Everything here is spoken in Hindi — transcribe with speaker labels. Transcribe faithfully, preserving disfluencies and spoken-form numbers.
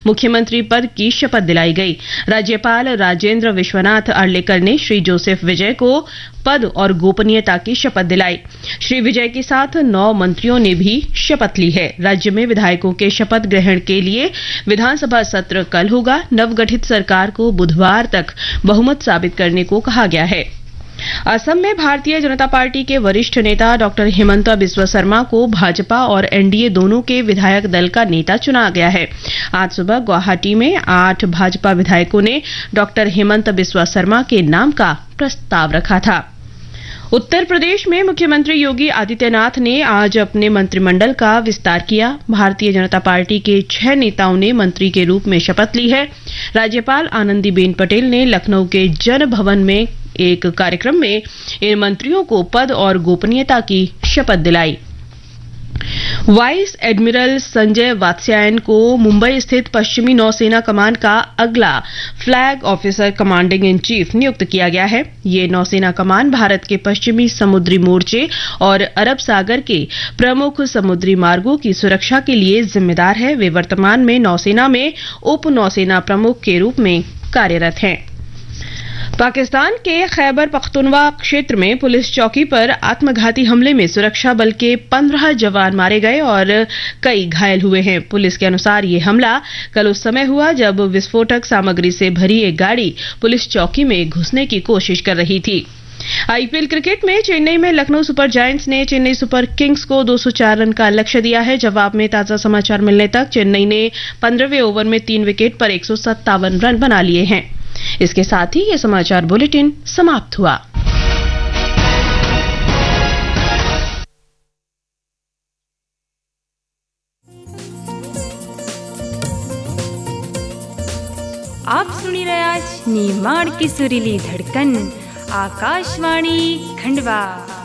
Speaker 1: मुख्यमंत्री पद की शपथ दिलाई गई। राज्यपाल राजेंद्र विश्वनाथ अर्लेकर ने श्री जोसेफ विजय को पद और गोपनीयता की शपथ दिलाई। श्री विजय के साथ नौ मंत्रियों ने भी शपथ ली है। राज्य में विधायकों के शपथ ग्रहण के लिए विधानसभा सत्र कल होगा। नवगठित सरकार को बुधवार तक बहुमत साबित करने को कहा गया है। असम में भारतीय जनता पार्टी के वरिष्ठ नेता डॉक्टर हिमंता बिस्वा शर्मा को भाजपा और एनडीए दोनों के विधायक दल का नेता चुना गया है। आज सुबह गुवाहाटी में आठ भाजपा विधायकों ने डॉक्टर हिमंता बिस्वा शर्मा के नाम का प्रस्ताव रखा था। उत्तर प्रदेश में मुख्यमंत्री योगी आदित्यनाथ ने आज अपने मंत्रिमंडल का विस्तार किया। भारतीय जनता पार्टी के छह नेताओं ने मंत्री के रूप में शपथ ली है। राज्यपाल आनंदीबेन पटेल ने लखनऊ के जन भवन में एक कार्यक्रम में इन मंत्रियों को पद और गोपनीयता की शपथ दिलाई। वाइस एडमिरल संजय वात्स्यायन को मुंबई स्थित पश्चिमी नौसेना कमान का अगला flag officer commanding in chief नियुक्त किया गया है। ये नौसेना कमान भारत के पश्चिमी समुद्री मोर्चे और अरब सागर के प्रमुख समुद्री मार्गों की सुरक्षा के लिए जिम्मेदार है। वे वर्तमान में नौसेना में उप नौसेना प्रमुख के रूप में कार्यरत हैं। पाकिस्तान के खैबर पख्तूनवा क्षेत्र में पुलिस चौकी पर आत्मघाती हमले में सुरक्षा बल के पंद्रह जवान मारे गए और कई घायल हुए हैं। पुलिस के अनुसार ये हमला कल उस समय हुआ जब विस्फोटक सामग्री से भरी एक गाड़ी पुलिस चौकी में घुसने की कोशिश कर रही थी। आईपीएल क्रिकेट में चेन्नई में लखनऊ सुपर जायंट्स ने चेन्नई सुपर किंग्स को दो सौ चार रन का लक्ष्य दिया है। जवाब में ताजा समाचार मिलने तक चेन्नई ने पंद्रहवें ओवर में तीन विकेट पर एक सौ सत्तावन रन बना लिए हैं। इसके साथ ही ये समाचार बुलेटिन समाप्त हुआ।
Speaker 2: आप सुनी रहे आज निमाड़ की सुरीली धड़कन आकाशवाणी खंडवा।